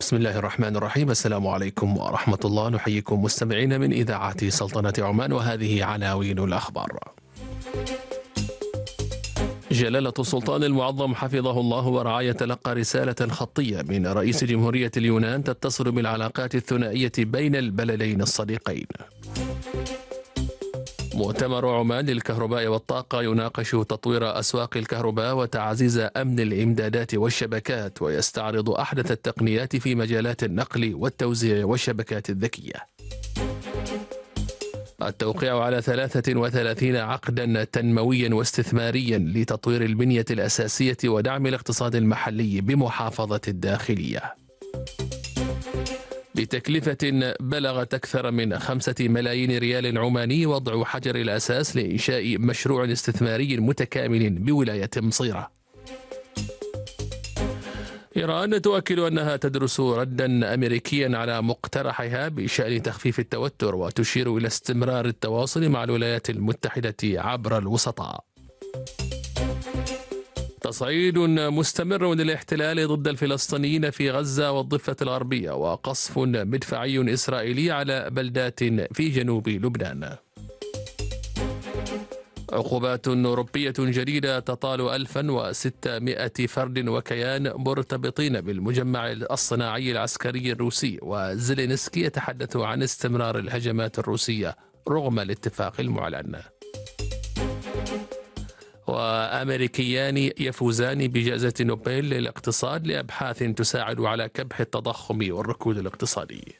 بسم الله الرحمن الرحيم. السلام عليكم ورحمة الله. نحييكم مستمعين من إذاعة سلطنة عمان، وهذه عناوين الأخبار. جلالة السلطان المعظم حفظه الله ورعاه يتلقى رسالة خطية من رئيس جمهورية اليونان تتصل بالعلاقات الثنائية بين البلدين الصديقين. مؤتمر عمان للكهرباء والطاقة يناقش تطوير أسواق الكهرباء وتعزيز أمن الإمدادات والشبكات، ويستعرض أحدث التقنيات في مجالات النقل والتوزيع والشبكات الذكية. التوقيع على 33 عقدا تنمويا واستثماريا لتطوير البنية الأساسية ودعم الاقتصاد المحلي بمحافظة الداخلية. بتكلفة بلغت أكثر من 5 ملايين ريال عماني وضع حجر الأساس لإنشاء مشروع استثماري متكامل بولاية مصيرة. إيران تؤكد أنها تدرس ردا أمريكيا على مقترحها بشأن تخفيف التوتر، وتشير إلى استمرار التواصل مع الولايات المتحدة عبر الوسطاء. تصعيد مستمر للاحتلال ضد الفلسطينيين في غزة والضفة الغربية، وقصف مدفعي إسرائيلي على بلدات في جنوب لبنان. عقوبات أوروبية جديدة تطال 1600 فرد وكيان مرتبطين بالمجمع الصناعي العسكري الروسي، وزيلينسكي يتحدث عن استمرار الهجمات الروسية رغم الاتفاق المعلن. وأمريكيان يفوزان بجائزة نوبل للاقتصاد لأبحاث تساعد على كبح التضخم والركود الاقتصادي.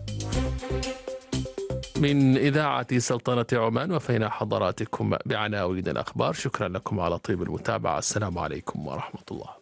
من إذاعة سلطنة عمان وفينا حضراتكم بعناوين الأخبار. شكرا لكم على طيب المتابعة. السلام عليكم ورحمة الله.